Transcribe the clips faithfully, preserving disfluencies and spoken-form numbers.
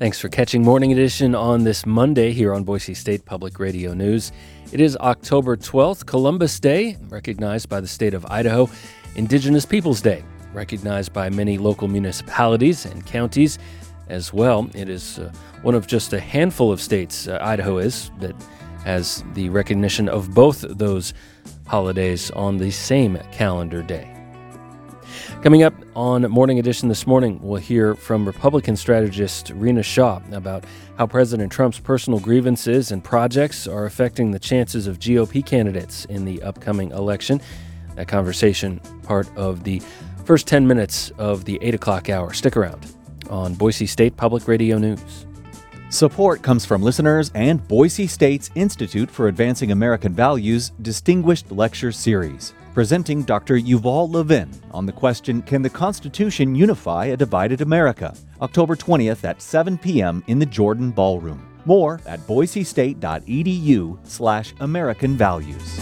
Thanks for catching Morning Edition on this Monday here on Boise State Public Radio News. It is October twelfth, Columbus Day, recognized by the state of Idaho, Indigenous Peoples Day, recognized by many local municipalities and counties as well. It is uh, one of just a handful of states, uh, Idaho is, that has the recognition of both those holidays on the same calendar day. Coming up on Morning Edition this morning, we'll hear from Republican strategist Rena Shaw about how President Trump's personal grievances and projects are affecting the chances of G O P candidates in the upcoming election. That conversation, part of the first ten minutes of the eight o'clock hour. Stick around on Boise State Public Radio News. Support comes from listeners and Boise State's Institute for Advancing American Values Distinguished Lecture Series, presenting Doctor Yuval Levin on the question, Can the Constitution Unify a Divided America? October twentieth at seven p.m. in the Jordan Ballroom. More at boisestate.edu slash American Values.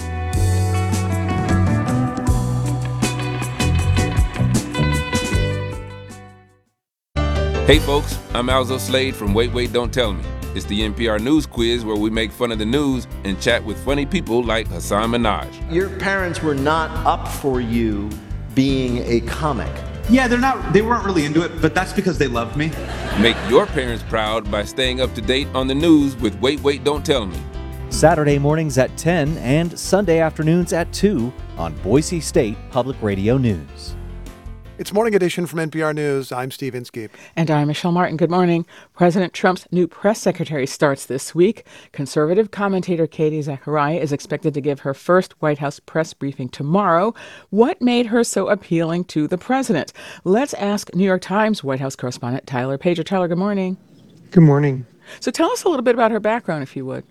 Hey folks, I'm Alzo Slade from Wait, Wait, Don't Tell Me. It's the N P R News Quiz where we make fun of the news and chat with funny people like Hassan Minhaj. Your parents were not up for you being a comic. Yeah, they're not, they weren't really into it, but that's because they loved me. Make your parents proud by staying up to date on the news with Wait, Wait, Don't Tell Me. Saturday mornings at ten and Sunday afternoons at two on Boise State Public Radio News. It's Morning Edition from N P R News. I'm Steve Inskeep. And I'm Michelle Martin. Good morning. President Trump's new press secretary starts this week. Conservative commentator Katie Zachariah is expected to give her first White House press briefing tomorrow. What made her so appealing to the president? Let's ask New York Times White House correspondent Tyler Pager. Tyler, good morning. Good morning. So tell us a little bit about her background, if you would.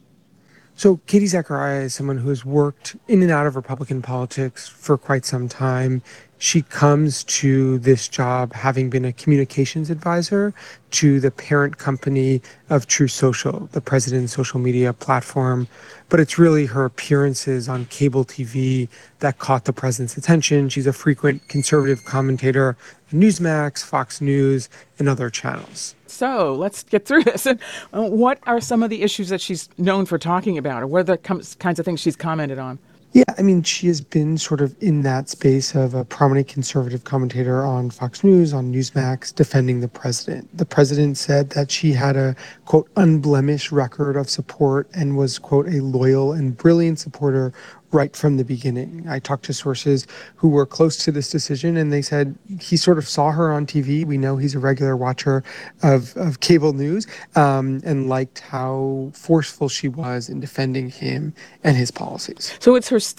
So Katie Zachariah is someone who has worked in and out of Republican politics for quite some time. She comes to this job having been a communications advisor to the parent company of True Social, the president's social media platform. But it's really her appearances on cable T V that caught the president's attention. She's a frequent conservative commentator on Newsmax, Fox News, and other channels. So let's get through this. And what are some of the issues that she's known for talking about, or what are the com- kinds of things she's commented on? Yeah, I mean, she has been sort of in that space of a prominent conservative commentator on Fox News, on Newsmax, defending the president. The president said that she had a, quote, unblemished record of support and was, quote, a loyal and brilliant supporter right from the beginning. I talked to sources who were close to this decision, and they said he sort of saw her on T V. We know he's a regular watcher of, of cable news, um, and liked how forceful she was in defending him and his policies. So it's her